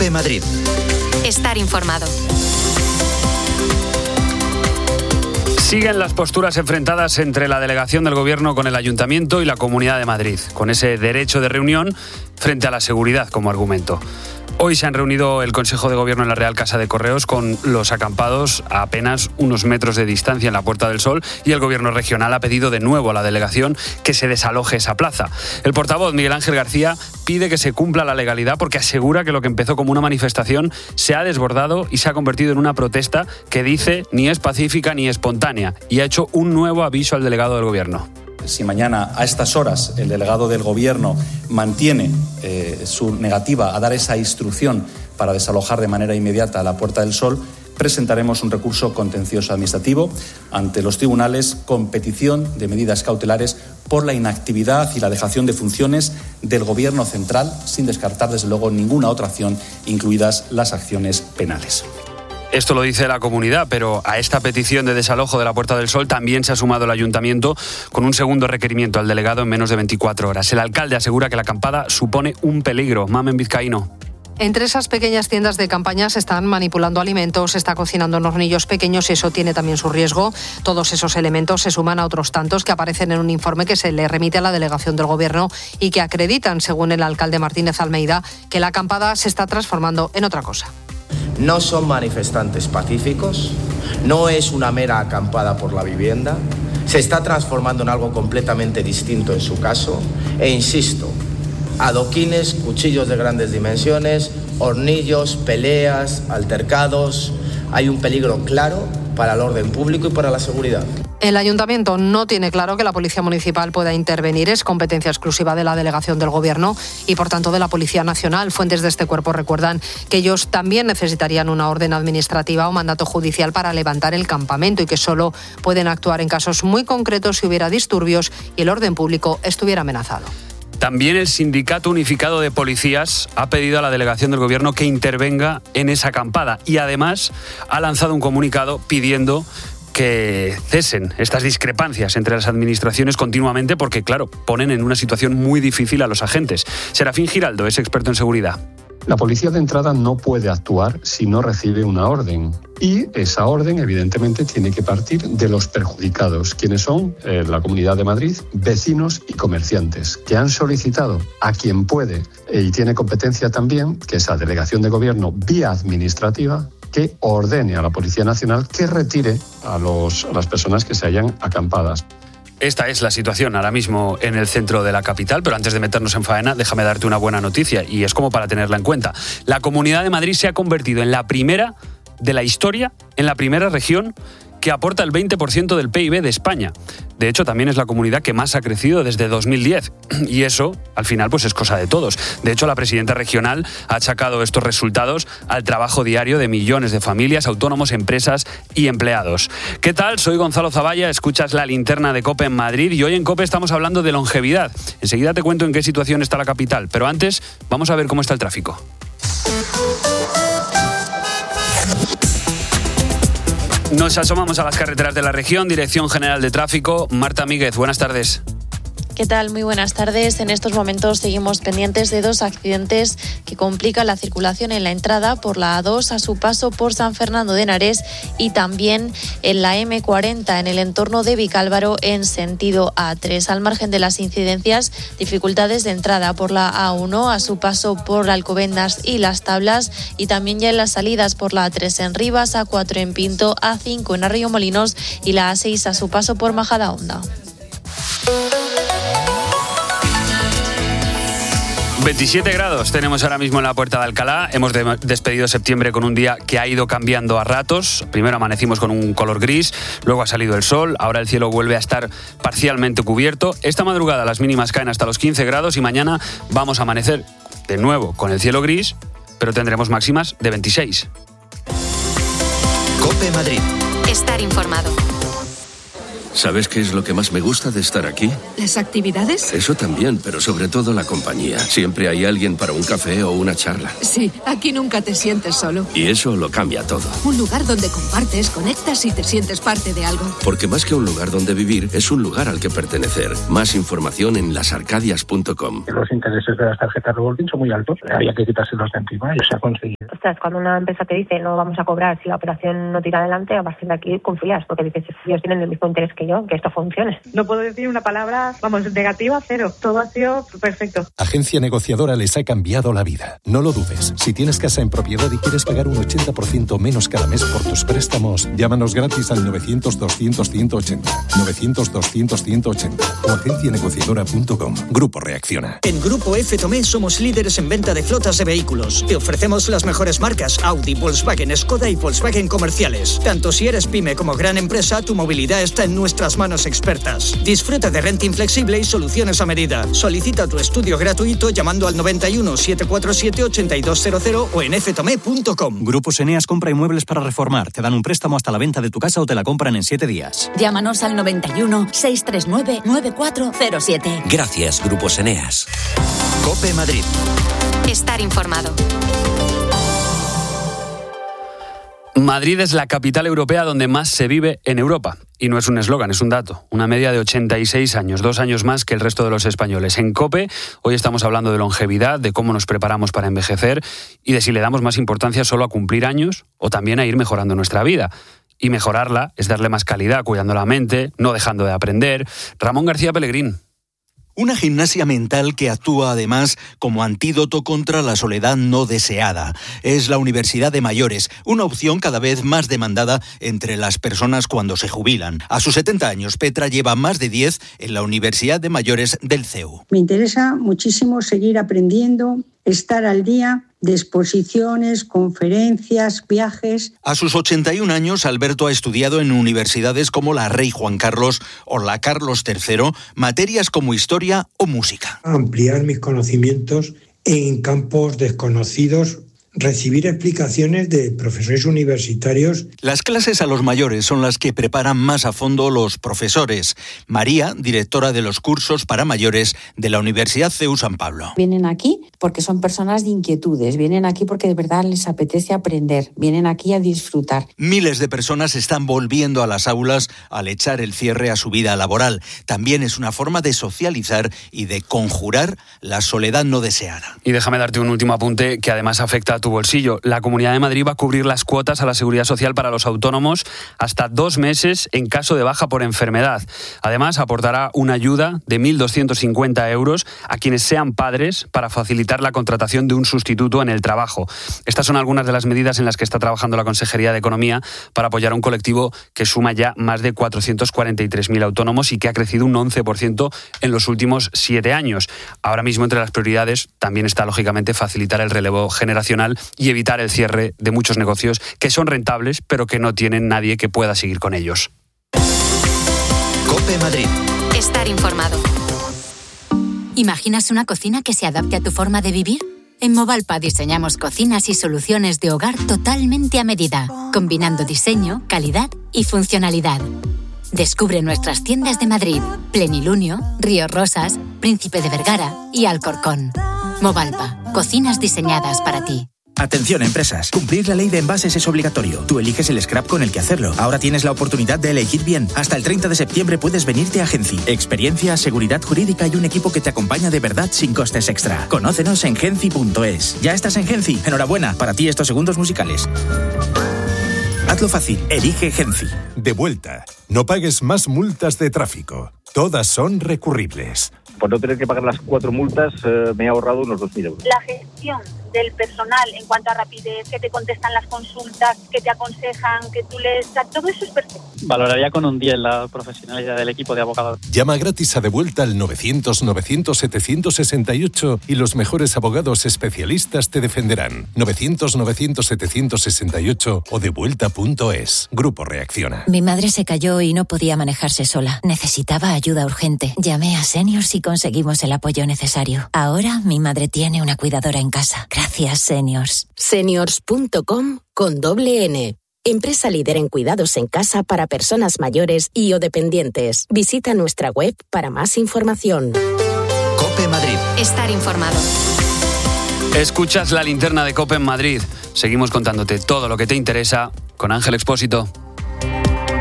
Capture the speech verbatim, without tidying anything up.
COPE Madrid. Estar informado. Siguen las posturas enfrentadas entre la delegación del Gobierno con el Ayuntamiento y la Comunidad de Madrid, con ese derecho de reunión frente a la seguridad como argumento. Hoy se han reunido el Consejo de Gobierno en la Real Casa de Correos con los acampados a apenas unos metros de distancia en la Puerta del Sol, y el Gobierno regional ha pedido de nuevo a la delegación que se desaloje esa plaza. El portavoz Miguel Ángel García pide que se cumpla la legalidad porque asegura que lo que empezó como una manifestación se ha desbordado y se ha convertido en una protesta que dice ni es pacífica ni espontánea, y ha hecho un nuevo aviso al delegado del Gobierno. Si mañana a estas horas el delegado del Gobierno mantiene eh, su negativa a dar esa instrucción para desalojar de manera inmediata la Puerta del Sol, presentaremos un recurso contencioso administrativo ante los tribunales con petición de medidas cautelares por la inactividad y la dejación de funciones del Gobierno central, sin descartar desde luego ninguna otra acción, incluidas las acciones penales. Esto lo dice la comunidad, pero a esta petición de desalojo de la Puerta del Sol también se ha sumado el Ayuntamiento con un segundo requerimiento al delegado en menos de veinticuatro horas. El alcalde asegura que la acampada supone un peligro. Mamen Vizcaíno. Entre esas pequeñas tiendas de campaña se están manipulando alimentos, se está cocinando en hornillos pequeños y eso tiene también su riesgo. Todos esos elementos se suman a otros tantos que aparecen en un informe que se le remite a la delegación del Gobierno y que acreditan, según el alcalde Martínez Almeida, que la acampada se está transformando en otra cosa. No son manifestantes pacíficos, no es una mera acampada por la vivienda, se está transformando en algo completamente distinto en su caso, e insisto, adoquines, cuchillos de grandes dimensiones, hornillos, peleas, altercados. Hay un peligro claro para el orden público y para la seguridad. El Ayuntamiento no tiene claro que la Policía Municipal pueda intervenir, es competencia exclusiva de la delegación del Gobierno y por tanto de la Policía Nacional. Fuentes de este cuerpo recuerdan que ellos también necesitarían una orden administrativa o mandato judicial para levantar el campamento y que solo pueden actuar en casos muy concretos si hubiera disturbios y el orden público estuviera amenazado. También el Sindicato Unificado de Policías ha pedido a la delegación del Gobierno que intervenga en esa acampada y además ha lanzado un comunicado pidiendo que cesen estas discrepancias entre las administraciones continuamente porque, claro, ponen en una situación muy difícil a los agentes. Serafín Giraldo es experto en seguridad. La policía de entrada no puede actuar si no recibe una orden. Y esa orden, evidentemente, tiene que partir de los perjudicados, quienes son eh, la Comunidad de Madrid, vecinos y comerciantes, que han solicitado a quien puede eh, y tiene competencia también, que es la Delegación de Gobierno vía administrativa, que ordene a la Policía Nacional que retire a, los, a las personas que se hallan acampadas. Esta es la situación ahora mismo en el centro de la capital, pero antes de meternos en faena, déjame darte una buena noticia, y es como para tenerla en cuenta. La Comunidad de Madrid se ha convertido en la primera de la historia, en la primera región que aporta el veinte por ciento del P I B de España. De hecho, también es la comunidad que más ha crecido desde dos mil diez. Y eso, al final, pues es cosa de todos. De hecho, la presidenta regional ha achacado estos resultados al trabajo diario de millones de familias, autónomos, empresas y empleados. ¿Qué tal? Soy Gonzalo Zavalla, escuchas La Linterna de COPE en Madrid y hoy en COPE estamos hablando de longevidad. Enseguida te cuento en qué situación está la capital, pero antes vamos a ver cómo está el tráfico. Nos asomamos a las carreteras de la región, Dirección General de Tráfico. Marta Míguez, buenas tardes. ¿Qué tal? Muy buenas tardes. En estos momentos seguimos pendientes de dos accidentes que complican la circulación en la entrada por la A dos a su paso por San Fernando de Henares y también en la eme cuarenta en el entorno de Vicálvaro en sentido A tres. Al margen de las incidencias, dificultades de entrada por la A uno a su paso por Alcobendas y Las Tablas y también ya en las salidas por la A tres en Rivas, A cuatro en Pinto, A cinco en Arroyomolinos y la A seis a su paso por Majadahonda. veintisiete grados tenemos ahora mismo en la Puerta de Alcalá. Hemos de- despedido septiembre con un día que ha ido cambiando a ratos. Primero amanecimos con un color gris, luego ha salido el sol, ahora el cielo vuelve a estar parcialmente cubierto. Esta madrugada las mínimas caen hasta los quince grados y mañana vamos a amanecer de nuevo con el cielo gris, pero tendremos máximas de veintiséis. COPE Madrid. Estar informado. ¿Sabes qué es lo que más me gusta de estar aquí? ¿Las actividades? Eso también, pero sobre todo la compañía. Siempre hay alguien para un café o una charla. Sí, aquí nunca te sientes solo. Y eso lo cambia todo. Un lugar donde compartes, conectas y te sientes parte de algo. Porque más que un lugar donde vivir, es un lugar al que pertenecer. Más información en las arcadias punto com. Los intereses de las tarjetas revolving son muy altos. Había que quitárselos de encima y se ha conseguido. Ostras, cuando una empresa te dice no vamos a cobrar si la operación no tira adelante, a partir de aquí confías, porque dices, ellos tienen el mismo interés que yo, que esto funcione. No puedo decir una palabra, vamos, negativa, cero. Todo ha sido perfecto. Agencia Negociadora les ha cambiado la vida. No lo dudes. Si tienes casa en propiedad y quieres pagar un ochenta por ciento menos cada mes por tus préstamos, llámanos gratis al novecientos, doscientos, ciento ochenta. novecientos, doscientos, ciento ochenta. O agencia negociadora punto com. Grupo Reacciona. En Grupo F Tomé somos líderes en venta de flotas de vehículos. Te ofrecemos las mejores marcas Audi, Volkswagen, Skoda y Volkswagen comerciales. Tanto si eres pyme como gran empresa, tu movilidad está en nuestras manos expertas. Disfruta de renting flexible y soluciones a medida. Solicita tu estudio gratuito llamando al noventa y uno, setecientos cuarenta y siete, ochenta y dos cero cero o en f tomé punto com. Grupos Eneas compra inmuebles para reformar. Te dan un préstamo hasta la venta de tu casa o te la compran en siete días. Llámanos al noventa y uno, seiscientos treinta y nueve, noventa y cuatro cero siete. Gracias, Grupos Eneas. COPE Madrid. Estar informado. Madrid es la capital europea donde más se vive en Europa. Y no es un eslogan, es un dato. Una media de ochenta y seis años, dos años más que el resto de los españoles. En COPE, hoy estamos hablando de longevidad, de cómo nos preparamos para envejecer y de si le damos más importancia solo a cumplir años o también a ir mejorando nuestra vida. Y mejorarla es darle más calidad, cuidando la mente, no dejando de aprender. Ramón García Pellegrín. Una gimnasia mental que actúa además como antídoto contra la soledad no deseada. Es la Universidad de Mayores, una opción cada vez más demandada entre las personas cuando se jubilan. A sus setenta años, Petra lleva más de diez en la Universidad de Mayores del C E U. Me interesa muchísimo seguir aprendiendo, estar al día de exposiciones, conferencias, viajes. A sus ochenta y un años, Alberto ha estudiado en universidades como la Rey Juan Carlos o la Carlos tercero, materias como historia o música. Ampliar mis conocimientos en campos desconocidos, recibir explicaciones de profesores universitarios. Las clases a los mayores son las que preparan más a fondo los profesores. María, directora de los cursos para mayores de la Universidad C E U San Pablo. Vienen aquí porque son personas de inquietudes, vienen aquí porque de verdad les apetece aprender, vienen aquí a disfrutar. Miles de personas están volviendo a las aulas al echar el cierre a su vida laboral. También es una forma de socializar y de conjurar la soledad no deseada. Y déjame darte un último apunte que además afecta a tu bolsillo. La Comunidad de Madrid va a cubrir las cuotas a la Seguridad Social para los autónomos hasta dos meses en caso de baja por enfermedad. Además, aportará una ayuda de mil doscientos cincuenta euros a quienes sean padres para facilitar la contratación de un sustituto en el trabajo. Estas son algunas de las medidas en las que está trabajando la Consejería de Economía para apoyar a un colectivo que suma ya más de cuatrocientos cuarenta y tres mil autónomos y que ha crecido un once por ciento en los últimos siete años. Ahora mismo, entre las prioridades, también está, lógicamente, facilitar el relevo generacional y evitar el cierre de muchos negocios que son rentables, pero que no tienen nadie que pueda seguir con ellos. COPE Madrid. Estar informado. ¿Imaginas una cocina que se adapte a tu forma de vivir? En Movalpa diseñamos cocinas y soluciones de hogar totalmente a medida, combinando diseño, calidad y funcionalidad. Descubre nuestras tiendas de Madrid, Plenilunio, Río Rosas, Príncipe de Vergara y Alcorcón. Movalpa, cocinas diseñadas para ti. Atención, empresas. Cumplir la ley de envases es obligatorio. Tú eliges el scrap con el que hacerlo. Ahora tienes la oportunidad de elegir bien. Hasta el treinta de septiembre puedes venirte a Genci. Experiencia, seguridad jurídica y un equipo que te acompaña de verdad sin costes extra. Conócenos en genci punto es. ¿Ya estás en Genci? Enhorabuena. Para ti estos segundos musicales. Hazlo fácil. Elige Genci. De vuelta. No pagues más multas de tráfico. Todas son recurribles. Por no tener que pagar las cuatro multas, eh, me he ahorrado unos dos mil euros. La gestión del personal en cuanto a rapidez, que te contestan las consultas, que te aconsejan, que tú les... Todo eso es perfecto. Valoraría con un diez la profesionalidad del equipo de abogados. Llama gratis a De Vuelta al novecientos, novecientos, setecientos sesenta y ocho y los mejores abogados especialistas te defenderán. novecientos, novecientos, setecientos sesenta y ocho o devuelta punto es. Grupo Reacciona. Mi madre se cayó y no podía manejarse sola. Necesitaba ayuda urgente. Llamé a Seniors y conseguimos el apoyo necesario. Ahora mi madre tiene una cuidadora en casa. Gracias, Seniors. Seniors punto com con doble N. empresa líder en cuidados en casa para personas mayores y o dependientes. Visita nuestra web para más información. COPE Madrid. Estar informado. Escuchas la linterna de COPE en Madrid. Seguimos contándote todo lo que te interesa con Ángel Expósito.